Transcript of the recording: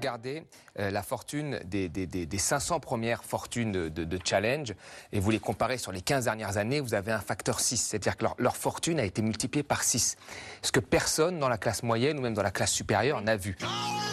regardez la fortune des 500 premières fortunes de Challenge et vous les comparez sur les 15 dernières années, vous avez un facteur 6. C'est-à-dire que leur fortune a été multipliée par 6. Ce que personne dans la classe moyenne ou même dans la classe supérieure n'a vu.